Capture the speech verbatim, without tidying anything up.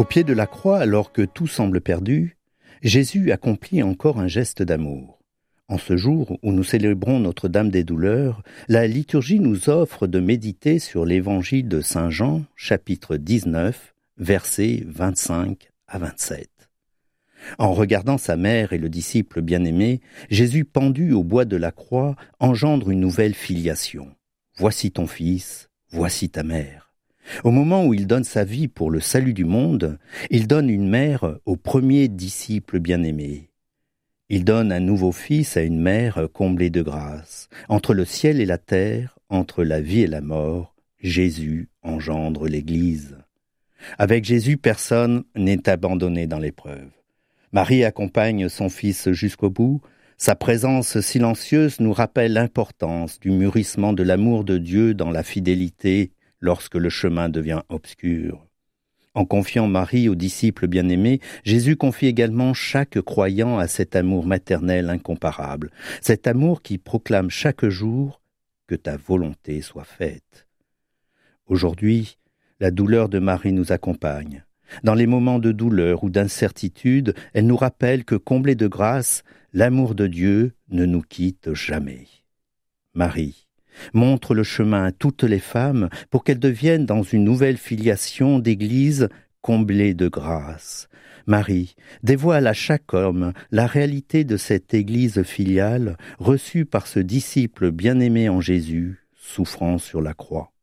Au pied de la croix, alors que tout semble perdu, Jésus accomplit encore un geste d'amour. En ce jour où nous célébrons Notre-Dame des douleurs, la liturgie nous offre de méditer sur l'évangile de Saint Jean, chapitre dix-neuf, versets vingt-cinq à vingt-sept. En regardant sa mère et le disciple bien-aimé, Jésus pendu au bois de la croix engendre une nouvelle filiation. Voici ton fils, voici ta mère. Au moment où il donne sa vie pour le salut du monde, il donne une mère au premier disciple bien-aimé. Il donne un nouveau fils à une mère comblée de grâce. Entre le ciel et la terre, entre la vie et la mort, Jésus engendre l'Église. Avec Jésus, personne n'est abandonné dans l'épreuve. Marie accompagne son fils jusqu'au bout. Sa présence silencieuse nous rappelle l'importance du mûrissement de l'amour de Dieu dans la fidélité lorsque le chemin devient obscur. En confiant Marie aux disciples bien-aimés, Jésus confie également chaque croyant à cet amour maternel incomparable, cet amour qui proclame chaque jour que ta volonté soit faite. Aujourd'hui, la douleur de Marie nous accompagne. Dans les moments de douleur ou d'incertitude, elle nous rappelle que, comblée de grâce, l'amour de Dieu ne nous quitte jamais. Marie, montre le chemin à toutes les femmes pour qu'elles deviennent dans une nouvelle filiation d'église comblée de grâce. Marie, dévoile à chaque homme la réalité de cette église filiale reçue par ce disciple bien-aimé en Jésus, souffrant sur la croix.